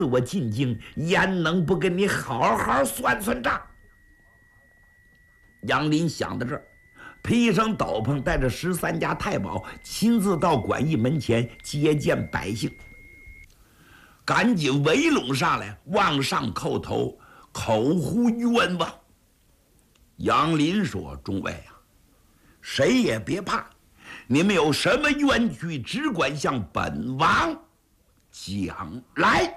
我进京，焉能不跟你好好算算账？杨林想到这儿，披上斗篷，带着13家太保，亲自到馆驿门前接见百姓，赶紧围拢上来，往上叩头，口呼冤枉。杨林说：“众位啊，谁也别怕，你们有什么冤屈，只管向本王讲来。”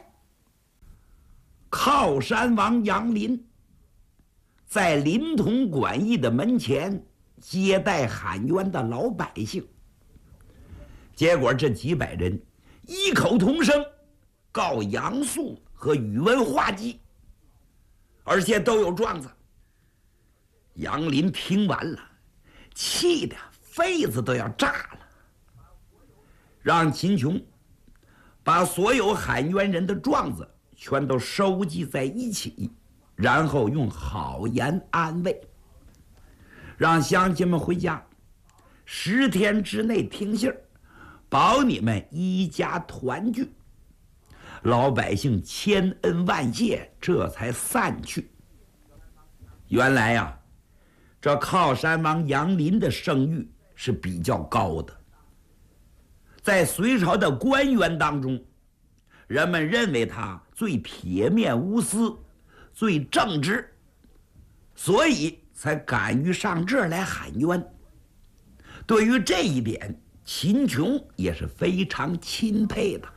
靠山王杨林在临潼馆驿的门前接待喊冤的老百姓，结果这几百人异口同声告杨素和宇文化及，而且都有状子。杨林听完了，气得肺子都要炸了，让秦琼把所有喊冤人的状子全都收集在一起，然后用好言安慰，让乡亲们回家，10天之内听信儿，保你们一家团聚。老百姓千恩万谢，这才散去。原来呀，这靠山王杨林的声誉是比较高的，在隋朝的官员当中，人们认为他最铁面无私，最正直，所以才敢于上这儿来喊冤。对于这一点，秦琼也是非常钦佩的。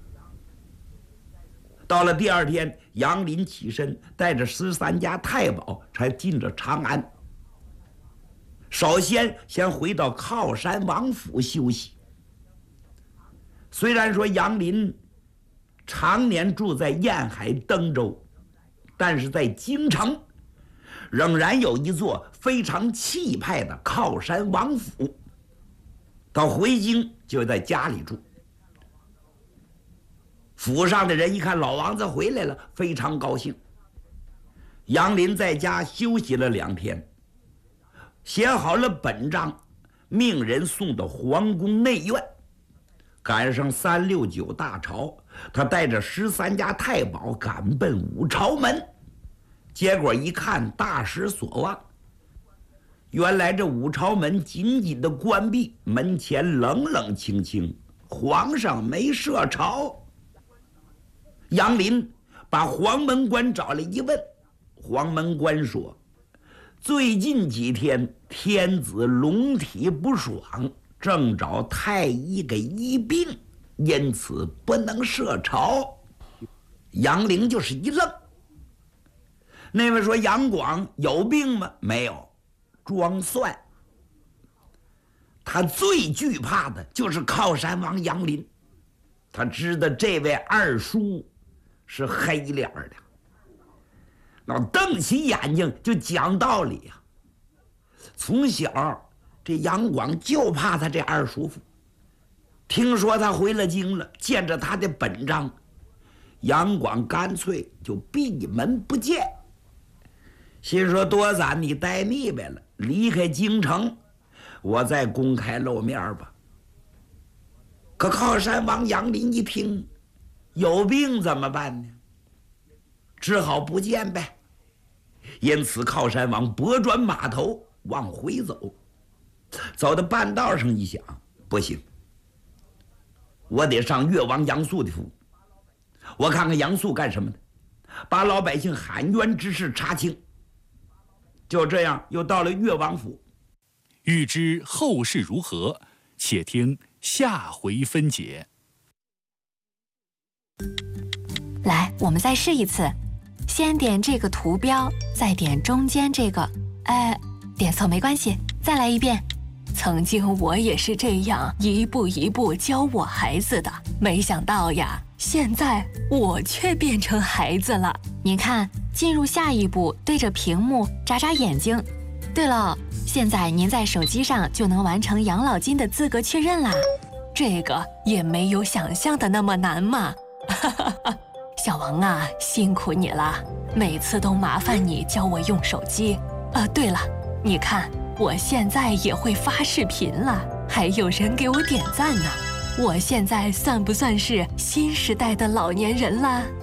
到了第2天，杨林起身，带着13家太保才进了长安。首先回到靠山王府休息。虽然说杨林常年住在沿海登州，但是在京城仍然有一座非常气派的靠山王府。到回京就在家里住。府上的人一看老王子回来了，非常高兴。杨林在家休息了2天，写好了本章，命人送到皇宫内院。赶上369大潮，他带着13家太保赶奔武朝门，结果一看大失所望。原来这武朝门紧紧的关闭，门前冷冷清清，皇上没设朝。杨林把黄门官找来一问，黄门官说：“最近几天天子龙体不爽，正找太医给医病，因此不能设朝。”杨凌就是一愣。那位说：“杨广有病吗？没有，装蒜。”他最惧怕的就是靠山王杨林，他知道这位二叔是黑脸的，那瞪起眼睛就讲道理呀。从小这杨广就怕他这二叔父，听说他回了京了，见着他的本章，杨广干脆就闭门不见，心说多攒你待腻歪了，离开京城，我再公开露面吧。可靠山王杨林一听有病怎么办呢？只好不见呗。因此靠山王拨转马头往回走，走到半道上一想，不行，我得上越王杨素的府，我看看杨素干什么的，把老百姓喊冤之事查清。就这样又到了越王府。 欲知后事如何，且听下回分解。 来，我们再试一次，先点这个图标，再点中间这个，点错没关系，再来一遍。曾经我也是这样一步一步教我孩子的，没想到呀，现在我却变成孩子了。您看，进入下一步，对着屏幕眨眨眼睛。对了，现在您在手机上就能完成养老金的资格确认啦。这个也没有想象的那么难嘛。小王啊，辛苦你了，每次都麻烦你教我用手机。对了，你看我现在也会发视频了，还有人给我点赞呢。我现在算不算是新时代的老年人了？